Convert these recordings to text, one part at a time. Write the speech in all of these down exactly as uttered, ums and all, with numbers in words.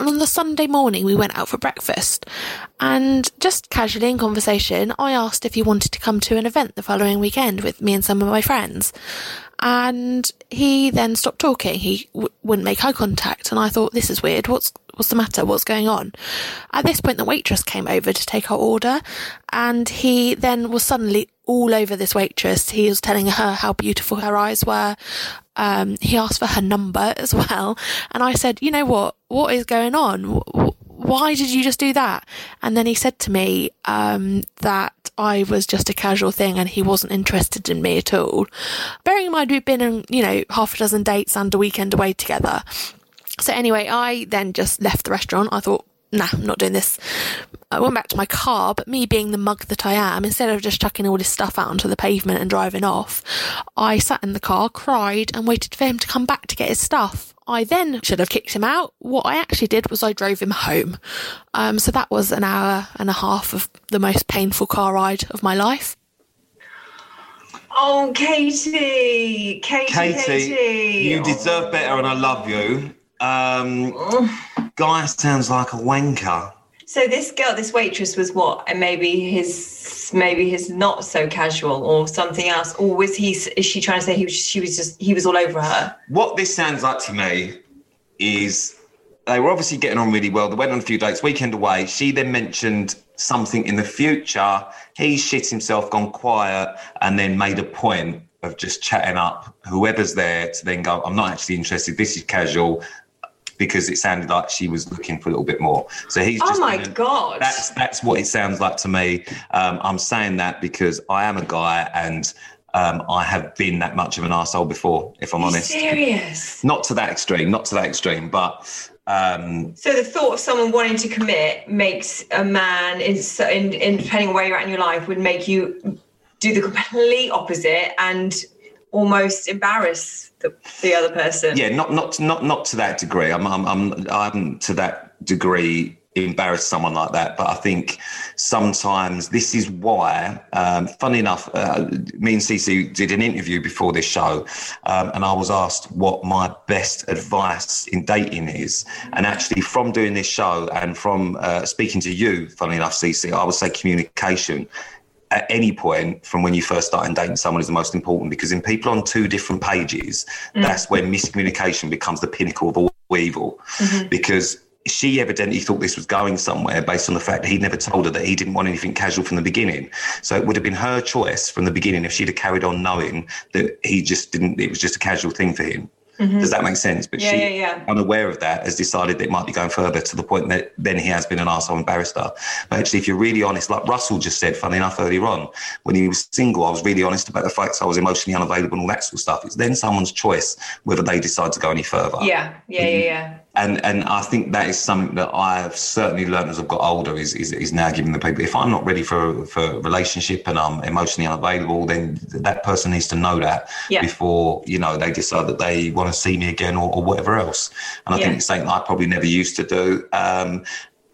And on the Sunday morning, we went out for breakfast. And just casually in conversation, I asked if he wanted to come to an event the following weekend with me and some of my friends. And he then stopped talking. He w- wouldn't make eye contact. And I thought, this is weird. What's what's the matter? What's going on? At this point, the waitress came over to take our order. And he then was suddenly all over this waitress. He was telling her how beautiful her eyes were. Um, he asked for her number as well. And I said, you know what? What is going on? Why did you just do that? And then he said to me um, that I was just a casual thing and he wasn't interested in me at all. Bearing in mind we'd been on, you know, half a dozen dates and a weekend away together. So anyway, I then just left the restaurant. I thought, nah, I'm not doing this. I went back to my car, but me being the mug that I am, instead of just chucking all this stuff out onto the pavement and driving off, I sat in the car, cried and waited for him to come back to get his stuff. I then should have kicked him out. What I actually did was I drove him home. Um, so that was an hour and a half of the most painful car ride of my life. Oh, Katie, Katie, Katie, Katie. you deserve better and I love you. Um, guy sounds like a wanker. So this girl, this waitress was what? And maybe his, maybe his not so casual or something else. Or was he, is she trying to say he was, she was just, he was all over her? What this sounds like to me is they were obviously getting on really well. They went on a few dates, weekend away. She then mentioned something in the future. He shit himself, gone quiet, and then made a point of just chatting up whoever's there to then go, I'm not actually interested. This is casual. Because it sounded like she was looking for a little bit more. So he's just... Oh, my gonna, God. That's that's what it sounds like to me. Um, I'm saying that because I am a guy and um, I have been that much of an arsehole before, if I'm Are you honest. serious? Not to that extreme, not to that extreme, but... Um, so the thought of someone wanting to commit makes a man, in, in, in depending on where you're at in your life, would make you do the complete opposite and almost embarrass the, the other person. Yeah, not not not not to that degree. I'm I'm I'm, I'm to that degree embarrass someone like that. But I think sometimes this is why. Um, funny enough, uh, me and Cece did an interview before this show, um, and I was asked what my best advice in dating is. And actually, from doing this show and from uh, speaking to you, funny enough, Cece, I would say communication. At any point from when you first start dating someone is the most important, because in people on two different pages, mm. that's when miscommunication becomes the pinnacle of all evil. Mm-hmm. Because she evidently thought this was going somewhere based on the fact that he'd never told her that he didn't want anything casual from the beginning. So it would have been her choice from the beginning if she'd have carried on knowing that he just didn't, it was just a casual thing for him. Mm-hmm. Does that make sense? But yeah, she, yeah, yeah. unaware of that, has decided that it might be going further to the point that then he has been an arsehole embarrassed her. But actually, if you're really honest, like Russell just said, funny enough, earlier on, when he was single, I was really honest about the fact I was emotionally unavailable and all that sort of stuff. It's then someone's choice whether they decide to go any further. Yeah, yeah, yeah, yeah. And and I think that is something that I've certainly learned as I've got older is, is is now giving the people, if I'm not ready for, for a relationship and I'm emotionally unavailable, then that person needs to know that yeah. before, you know, they decide that they want to see me again or, or whatever else. And I yeah. think it's something I probably never used to do. Um,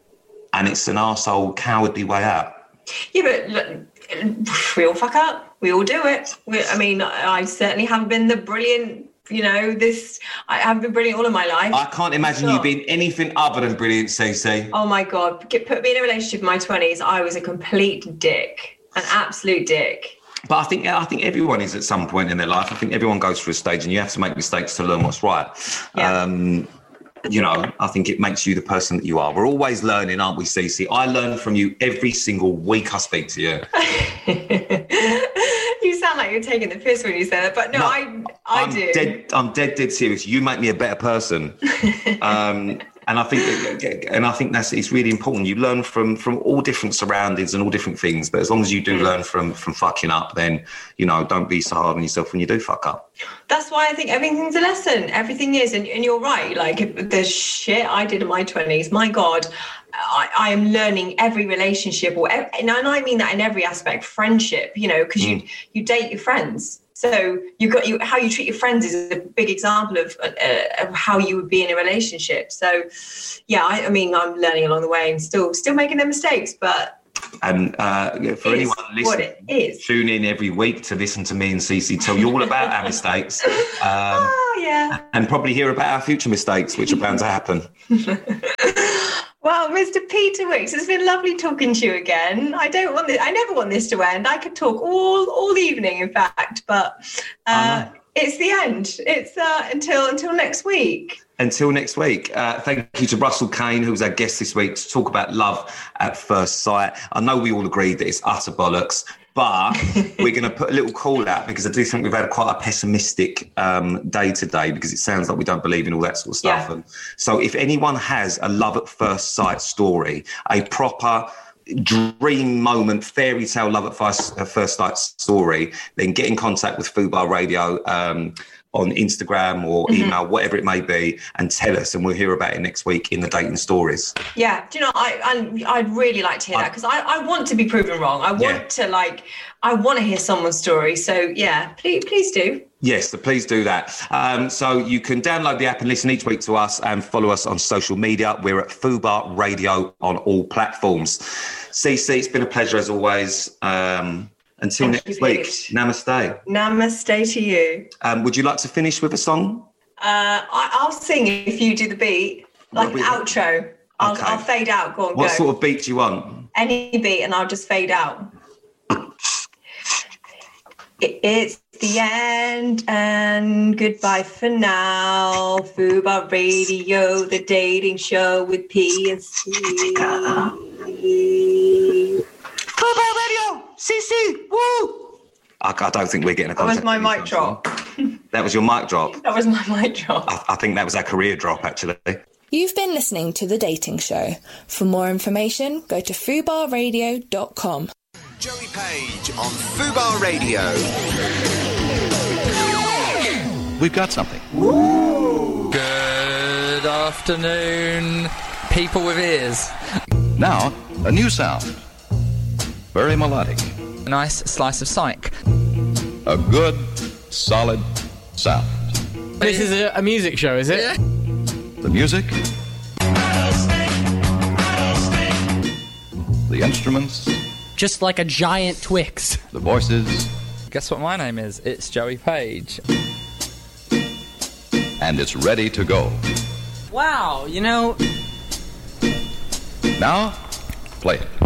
and it's an arsehole, cowardly way out. Yeah, but look, we all fuck up. We all do it. We, I mean, I certainly haven't been the brilliant... You know, this, I have been brilliant all of my life. I can't imagine you being anything other than brilliant, Cece. Oh, my God. Get, put me in a relationship in my twenties. I was a complete dick, an absolute dick. But I think I think everyone is at some point in their life. I think everyone goes through a stage and you have to make mistakes to learn what's right. Yeah. Um, you know, I think it makes you the person that you are. We're always learning, aren't we, Cece? I learn from you every single week I speak to you. You sound like you're taking the piss when you say that, but no, no I I I'm do. Dead, I'm dead, dead serious. You make me a better person. um, and I think and I think that's it's really important. You learn from from all different surroundings and all different things, but as long as you do mm. learn from from fucking up, then, you know, don't be so hard on yourself when you do fuck up. That's why I think everything's a lesson. Everything is, and, and you're right. Like the shit I did in my twenties, my God, I, I am learning every relationship, or every, and I mean that in every aspect, friendship. You know, because mm. you you date your friends. So you got you how you treat your friends is a big example of, uh, of how you would be in a relationship. So, yeah, I, I mean, I'm learning along the way and still still making their mistakes, but And uh, for It's anyone listening, what it is. Tune in every week to listen to me and Cece tell you all about our mistakes. Um, oh, yeah. And probably hear about our future mistakes, which are bound to happen. Well, Mister Peter Wicks, it's been lovely talking to you again. I don't want this, I never want this to end. I could talk all all evening, in fact, but uh, it's the end. It's uh, until until next week. Until next week. Uh, thank you to Russell Kane, who was our guest this week, to talk about love at first sight. I know we all agreed that it's utter bollocks, but we're going to put a little call out because I do think we've had quite a pessimistic um, day today because it sounds like we don't believe in all that sort of stuff. Yeah. And so if anyone has a love at first sight story, a proper dream moment, fairy tale love at first, uh, first sight story, then get in contact with Fubar Radio um, on Instagram or email, mm-hmm. whatever it may be, and tell us, and we'll hear about it next week in the Dating Stories. Yeah, do you know, I, I, I'd really like to hear I, that because I, I want to be proven wrong. I want yeah. to, like, I want to hear someone's story. So, yeah, please, please do. Yes, so please do that. Um, so you can download the app and listen each week to us and follow us on social media. We're at Fubar Radio on all platforms. Cece, it's been a pleasure as always. Um, until Thank next you, week, Pete. Namaste. Namaste to you. Um, would you like to finish with a song? Uh, I, I'll sing if you do the beat, like an outro. I'll, okay. I'll fade out. Go on, what go. sort of beat do you want? Any beat, and I'll just fade out. It's the end and goodbye for now. Fubar Radio, the dating show with P and C. Fubar Radio, C C, woo! I, I don't think we're getting a contact. That was my mic drop. That was your mic drop? That was my mic drop. I, I think that was our career drop, actually. You've been listening to The Dating Show. For more information, go to fubar radio dot com. Joey Page on Fubar Radio. We've got something. Woo! Good afternoon, people with ears. Now, a new sound. Very melodic. A nice slice of psych. A good, solid sound. This is a, a music show, is it? Yeah. The music. The instruments. Just like a giant Twix. The voices. Guess what my name is? It's Joey Page. And it's ready to go. Wow, you know... Now, play it.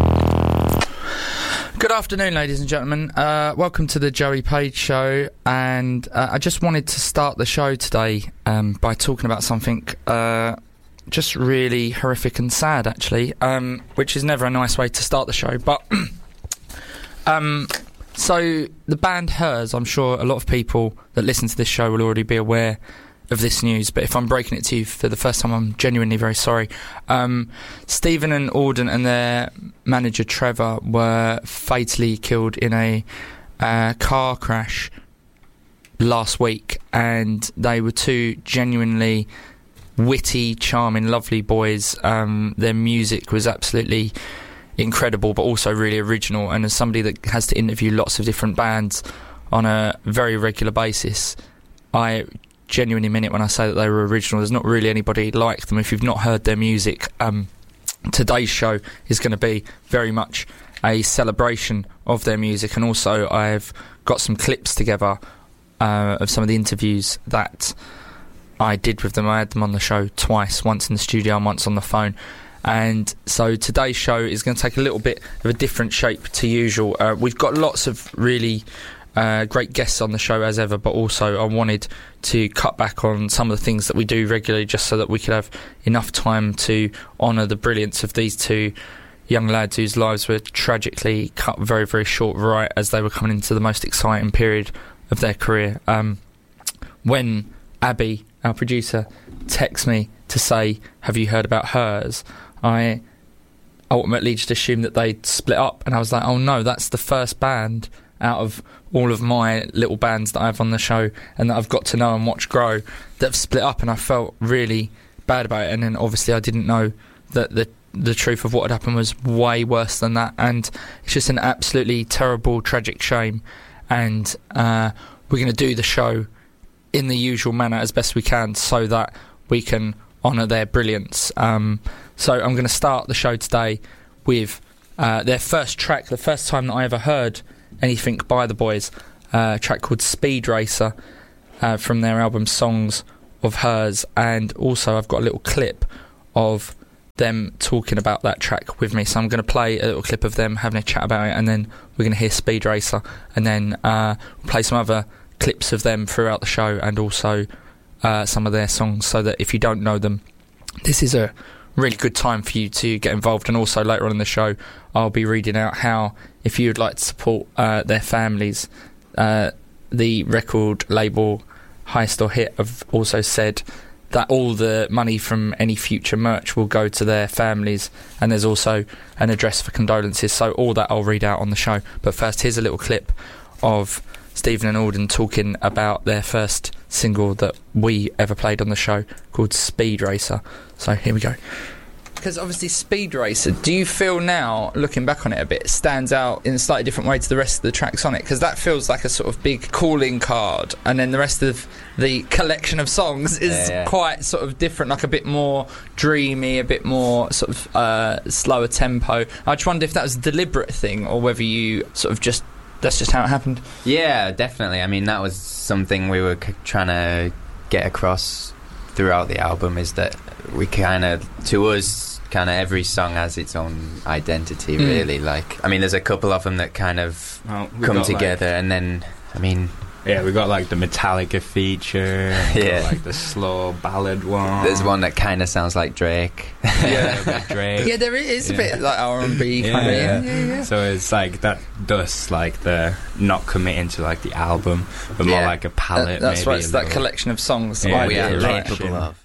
Good afternoon, ladies and gentlemen. Uh, welcome to the Joey Page Show. And uh, I just wanted to start the show today um, by talking about something... Uh, just really horrific and sad, actually, um, which is never a nice way to start the show. But um, so the band Hers, I'm sure a lot of people that listen to this show will already be aware of this news. But if I'm breaking it to you for the first time, I'm genuinely very sorry. Um, Stephen and Auden and their manager Trevor were fatally killed in a uh, car crash last week, and they were two genuinely witty, charming, lovely boys. Um, their music was absolutely incredible, but also really original. And as somebody that has to interview lots of different bands on a very regular basis, I genuinely mean it when I say that they were original. There's not really anybody like them. If you've not heard their music, um, today's show is going to be very much a celebration of their music. And also I've got some clips together uh, of some of the interviews that I did with them. I had them on the show twice, once in the studio and once on the phone. And so today's show is going to take a little bit of a different shape to usual. Uh, we've got lots of really uh, great guests on the show as ever, but also I wanted to cut back on some of the things that we do regularly just so that we could have enough time to honour the brilliance of these two young lads whose lives were tragically cut very, very short right as they were coming into the most exciting period of their career. Um, when Abby, our producer, texts me to say, have you heard about Hers? I ultimately just assumed that they'd split up, and I was like, oh no, that's the first band out of all of my little bands that I have on the show and that I've got to know and watch grow that have split up, and I felt really bad about it. And then obviously I didn't know that the the truth of what had happened was way worse than that, and it's just an absolutely terrible, tragic shame. And uh, we're going to do the show in the usual manner as best we can so that we can honour their brilliance. Um, so I'm going to start the show today with uh, their first track, the first time that I ever heard anything by the boys, uh, a track called Speed Racer uh, from their album Songs of Hers, and also I've got a little clip of them talking about that track with me, so I'm going to play a little clip of them having a chat about it, and then we're going to hear Speed Racer, and then uh, we'll play some other clips of them throughout the show, and also uh, some of their songs, so that if you don't know them, this is a really good time for you to get involved. And also later on in the show, I'll be reading out how, if you would like to support uh, their families, uh, the record label Heist or Hit have also said that all the money from any future merch will go to their families, and there's also an address for condolences, so all that I'll read out on the show. But first, here's a little clip of Stephen and Alden talking about their first single that we ever played on the show, called Speed Racer. So here we go. Because obviously Speed Racer, do you feel now, looking back on it a bit, stands out in a slightly different way to the rest of the tracks on it? Because that feels like a sort of big calling card, and then the rest of the collection of songs is yeah, yeah. quite sort of different, like a bit more dreamy, a bit more sort of uh, slower tempo. I just wonder if that was a deliberate thing, or whether you sort of just, that's just how it happened. Yeah, definitely. I mean, that was something we were c- trying to get across throughout the album, is that we kind of, to us, kind of every song has its own identity, mm. really. Like, I mean, there's a couple of them that kind of well, come together, like, and then, I mean... Yeah, we got, like, the Metallica feature, yeah, got, like, the slow ballad one. There's one that kind of sounds like Drake. Yeah, like Drake. Yeah, there is a yeah. bit like R and B yeah, kind of. Yeah. Yeah, yeah. So it's like that does, like, the not committing to, like, the album, but more yeah. like a palette, uh, that's maybe. That's right, it's that collection of songs that yeah, I we are really capable like. of.